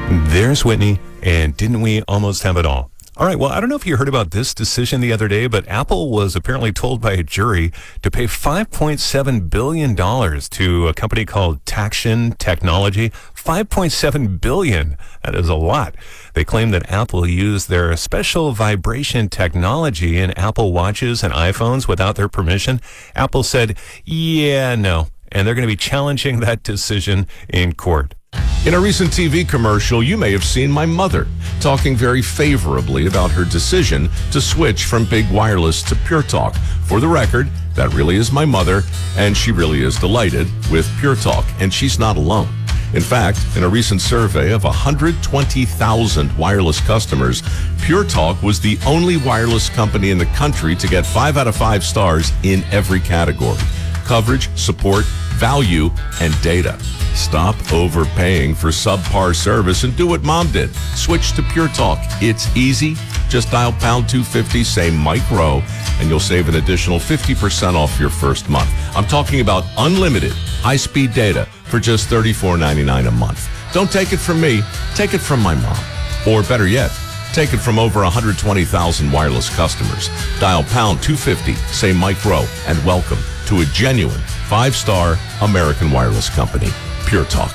There's Whitney, and didn't we almost have it all? All right, well, I don't know if you heard about this decision the other day, but Apple was apparently told by a jury to pay $5.7 billion to a company called Taction Technology. $5.7 billion. That is a lot. They claim that Apple used their special vibration technology in Apple Watches and iPhones without their permission. Apple said, yeah, no. And they're going to be challenging that decision in court. In a recent TV commercial, you may have seen my mother talking very favorably about her decision to switch from Big Wireless to Pure Talk. For the record, that really is my mother, and she really is delighted with Pure Talk, and she's not alone. In fact, in a recent survey of 120,000 wireless customers, Pure Talk was the only wireless company in the country to get 5 out of 5 stars in every category: coverage, support, value, and data. Stop overpaying for subpar service and do what Mom did. Switch to Pure Talk. It's easy. Just dial pound 250, say Mike Rowe, and you'll save an additional 50% off your first month. I'm talking about unlimited high-speed data for just $34.99 a month. Don't take it from me. Take it from my mom. Or better yet, take it from over 120,000 wireless customers. Dial pound 250, say Mike Rowe, and welcome to a genuine 5-star American wireless company, Pure Talk.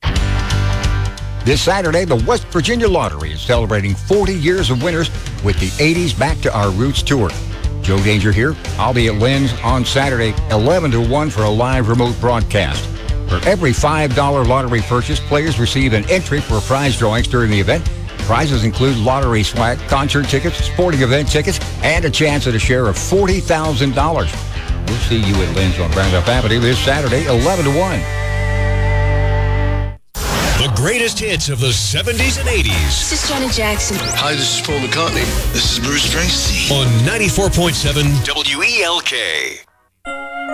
This Saturday, the West Virginia Lottery is celebrating 40 years of winners with the 80s Back to Our Roots Tour. Joe Danger here. I'll be at Lynn's on Saturday, 11 to 1 for a live remote broadcast. For every $5 lottery purchase, players receive an entry for prize drawings during the event. Prizes include lottery swag, concert tickets, sporting event tickets, and a chance at a share of $40,000. We'll see you at Lynn's on Randolph Avenue this Saturday, 11 to 1. The greatest hits of the 70s and 80s. This is Janet Jackson. Hi, this is Paul McCartney. This is Bruce Springsteen. On 94.7 WELK.